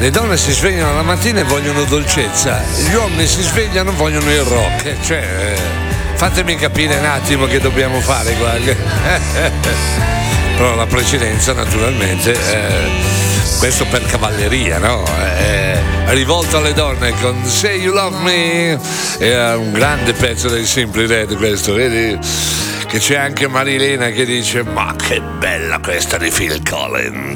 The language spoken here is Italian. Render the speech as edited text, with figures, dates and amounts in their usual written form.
Le donne si svegliano la mattina e vogliono dolcezza, gli uomini si svegliano e vogliono il rock. Fatemi capire un attimo che dobbiamo fare qua. Però la precedenza naturalmente, questo per cavalleria, no? Rivolto alle donne con Say You Love Me, è un grande pezzo dei Simply Red questo, vedi? Che c'è anche Marilena che dice: ma che bella questa di Phil Collins.